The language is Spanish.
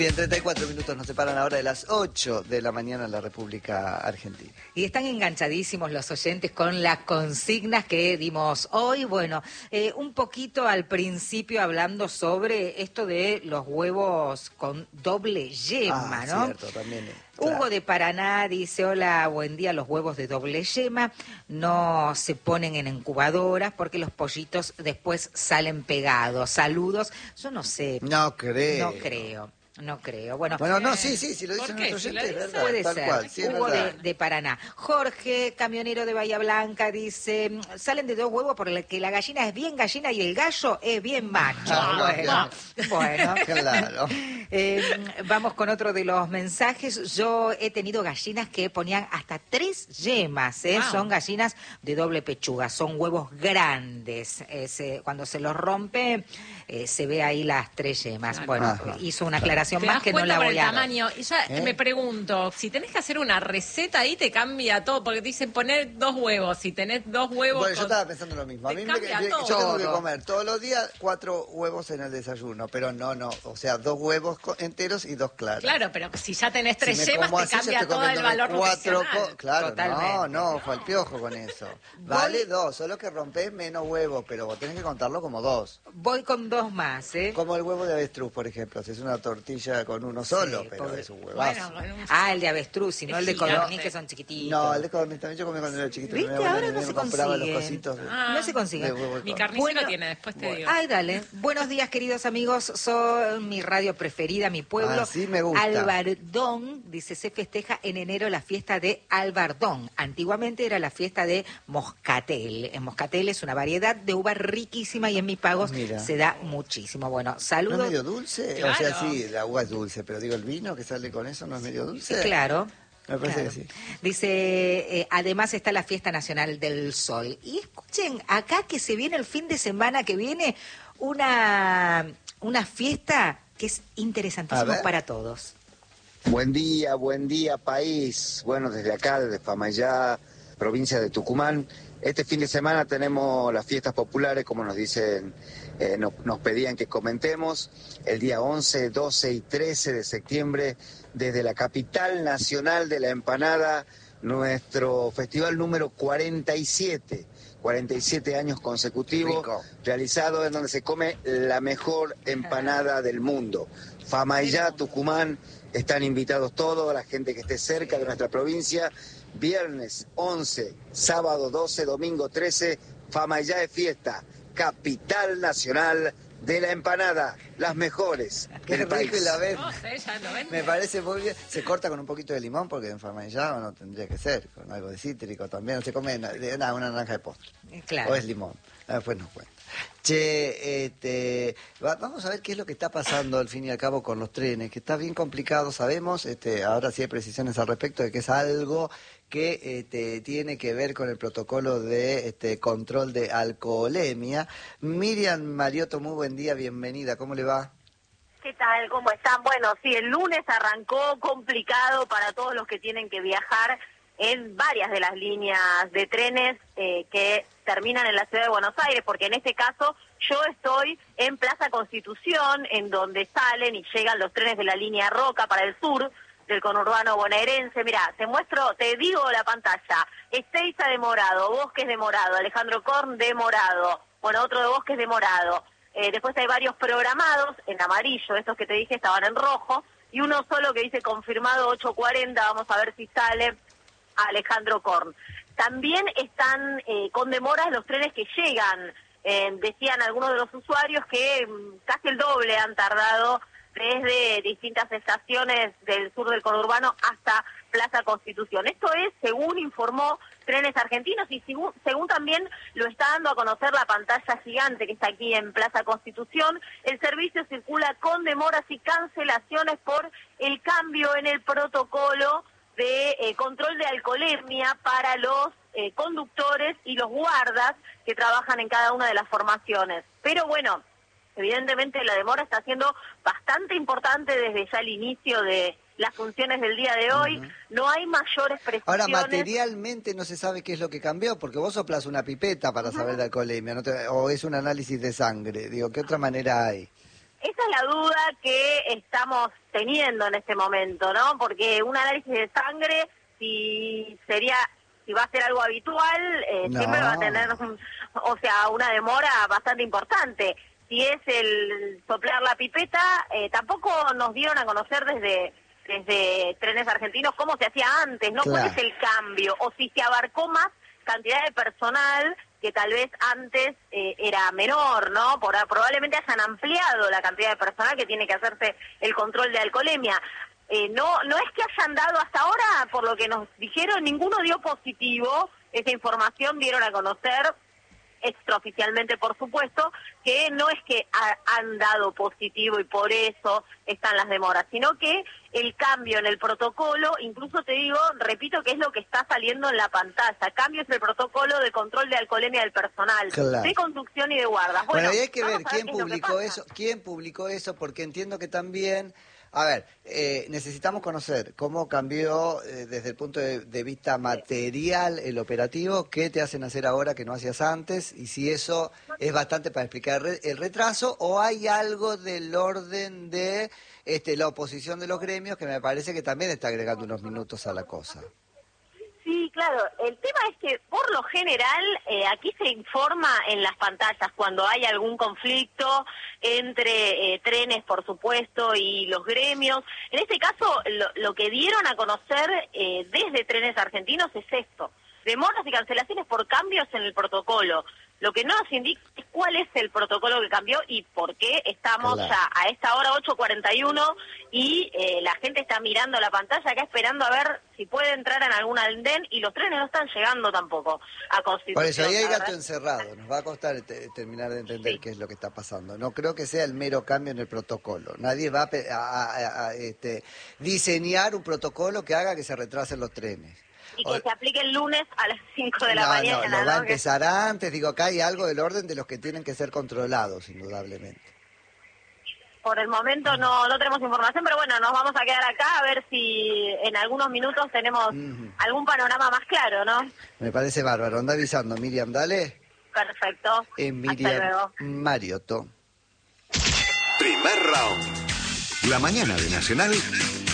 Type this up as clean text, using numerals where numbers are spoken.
Bien, 34 minutos nos separan ahora de las 8 de la mañana en la República Argentina. Y están enganchadísimos los oyentes con las consignas que dimos hoy. Bueno, un poquito al principio hablando sobre esto de los huevos con doble yema, ¿no? Cierto, también. Hugo de Paraná dice, hola, buen día, los huevos de doble yema no se ponen en incubadoras porque los pollitos después salen pegados. Saludos. Yo no sé. No creo. No creo. Bueno, no, sí, si lo dice nuestro oyente, es verdad. Puede tal ser. Cual, sí, Hugo es de Paraná. Jorge, camionero de Bahía Blanca, dice, salen de dos huevos porque la gallina es bien gallina y el gallo es bien macho. Bueno. Claro. Vamos con otro de los mensajes. Yo he tenido gallinas que ponían hasta 3 yemas, ¿eh? Wow. Son gallinas de doble pechuga, son huevos grandes. Cuando se los rompe, se ve ahí las 3 yemas. Claro. Bueno, hizo una aclaración más que no la voy a dar. Tamaño. Y ya me pregunto, si tenés que hacer una receta ahí te cambia todo, porque dicen poner 2 huevos, si tenés 2 huevos... Bueno, yo estaba pensando lo mismo. A mí yo tengo que comer todos los días 4 huevos en el desayuno, pero no, o sea, 2 huevos enteros y 2 claros. Claro, pero si ya tenés 3 yemas te cambia todo el valor nutricional. Claro, totalmente. no, fue el piojo con eso. Vale 2, solo que rompés menos huevos, pero vos tenés que contarlo como 2. Voy con 2 más, ¿eh? Como el huevo de avestruz, por ejemplo, si es una tortilla con uno solo, pero es un huevazo. Bueno, el de avestruz, sino el de codorniz, que son chiquititos. No, el de codorniz también yo comí cuando era chiquito. ¿Viste? Ahora no se consigue. No se consigue. Mi carnicero tiene, después te digo. Ay, dale. Buenos días, queridos amigos. Son mi radio preferida, mi pueblo. Así me gusta. Albardón, dice, se festeja en enero la fiesta de Albardón. Antiguamente era la fiesta de Moscatel. Moscatel es una variedad de uva riquísima y en mis pagos se da muchísimo. Bueno, saludos. ¿No es medio dulce? Claro. O sea, sí, la uva es dulce, pero digo, el vino que sale con eso no es medio dulce. Claro. Me parece que sí. Dice, además está la Fiesta Nacional del Sol. Y escuchen, acá que se viene el fin de semana que viene, una fiesta que es interesantísima para todos. Buen día, país. Bueno, desde acá, desde Famayá, provincia de Tucumán. Este fin de semana tenemos las fiestas populares, como nos dicen, nos pedían que comentemos, el día 11, 12 y 13 de septiembre, desde la capital nacional de la empanada, nuestro festival número 47 años consecutivos, realizado en donde se come la mejor empanada del mundo. Famayá, Tucumán, están invitados todos, la gente que esté cerca de nuestra provincia. Viernes 11, sábado 12, domingo 13, Famayá es fiesta, capital nacional de la empanada, las mejores del país. Y la ves. Me parece muy bien. Se corta con un poquito de limón porque en Famayá no tendría que ser, con algo de cítrico también. No se come una naranja de postre. Claro. O es limón. Después nos cuenta. Che, vamos a ver qué es lo que está pasando al fin y al cabo con los trenes, que está bien complicado, sabemos, ahora sí hay precisiones al respecto de que es algo que tiene que ver con el protocolo de control de alcoholemia. Miriam Mariotto, muy buen día, bienvenida, ¿cómo le va? ¿Qué tal? ¿Cómo están? Bueno, sí, el lunes arrancó complicado para todos los que tienen que viajar en varias de las líneas de trenes que terminan en la ciudad de Buenos Aires, porque en este caso yo estoy en Plaza Constitución, en donde salen y llegan los trenes de la línea Roca para el sur del conurbano bonaerense. Mirá, te digo la pantalla, Ezeiza de morado, Bosques de morado, Alejandro Korn de morado, bueno, otro de Bosques de morado. Después hay varios programados en amarillo, estos que te dije estaban en rojo, y uno solo que dice confirmado 8:40, vamos a ver si sale Alejandro Korn. También están con demoras los trenes que llegan. Decían algunos de los usuarios que casi el doble han tardado desde distintas estaciones del sur del conurbano hasta Plaza Constitución. Esto es, según informó Trenes Argentinos y según también lo está dando a conocer la pantalla gigante que está aquí en Plaza Constitución, el servicio circula con demoras y cancelaciones por el cambio en el protocolo de control de alcoholemia para los conductores y los guardas que trabajan en cada una de las formaciones. Pero bueno, evidentemente la demora está siendo bastante importante desde ya el inicio de las funciones del día de hoy. No hay mayores precisiones. Ahora, materialmente no se sabe qué es lo que cambió, porque vos soplás una pipeta para saber de alcoholemia, o es un análisis de sangre. Digo, ¿qué otra manera hay? Esa es la duda que estamos teniendo en este momento, ¿no? Porque un análisis de sangre, si va a ser algo habitual, siempre va a tener, una demora bastante importante. Si es el soplar la pipeta, tampoco nos dieron a conocer desde Trenes Argentinos cómo se hacía antes, ¿no? Claro. ¿Cuál es el cambio? O si se abarcó más cantidad de personal que tal vez antes era menor, ¿no? Probablemente hayan ampliado la cantidad de personal que tiene que hacerse el control de alcoholemia. No es que hayan dado hasta ahora, por lo que nos dijeron, ninguno dio positivo. Esa información dieron a conocer extraoficialmente, por supuesto, que no es que han dado positivo y por eso están las demoras, sino que el cambio en el protocolo, incluso te digo, repito, que es lo que está saliendo en la pantalla, cambios en el protocolo de control de alcoholemia del personal, claro, de conducción y de guardas. Bueno, y hay que ver quién quién publicó eso, porque entiendo que también... A ver, necesitamos conocer cómo cambió desde el punto de vista material el operativo, qué te hacen hacer ahora que no hacías antes, y si eso es bastante para explicar el retraso, o hay algo del orden de la oposición de los gremios que me parece que también está agregando unos minutos a la cosa. Sí, claro. El tema es que, por lo general, aquí se informa en las pantallas cuando hay algún conflicto entre trenes, por supuesto, y los gremios. En este caso, lo que dieron a conocer desde Trenes Argentinos es esto: demoras y cancelaciones por cambios en el protocolo. Lo que no nos indica es cuál es el protocolo que cambió y por qué estamos ya a esta hora 8:41 y la gente está mirando la pantalla acá esperando a ver si puede entrar en algún andén, y los trenes no están llegando tampoco a Constitución. Por eso ahí hay gato encerrado, nos va a costar terminar de entender qué es lo que está pasando. No creo que sea el mero cambio en el protocolo. Nadie va a diseñar un protocolo que haga que se retrasen los trenes. Y que se aplique el lunes a las 5 de la mañana. No, va a empezar antes. Digo, acá hay algo del orden de los que tienen que ser controlados, indudablemente. Por el momento no tenemos información, pero bueno, nos vamos a quedar acá a ver si en algunos minutos tenemos algún panorama más claro, ¿no? Me parece bárbaro. Anda avisando, Miriam, dale. Perfecto. Miriam Mariotto. Primer round. La mañana de Nacional